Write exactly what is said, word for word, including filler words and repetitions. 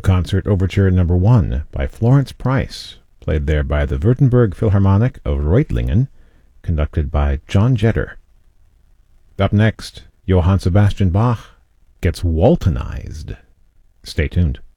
the Concert Overture Number one by Florence Price, played there by the Württemberg Philharmonic of Reutlingen, conducted by John Jetter. Up next, Johann Sebastian Bach gets Waltonized. Stay tuned.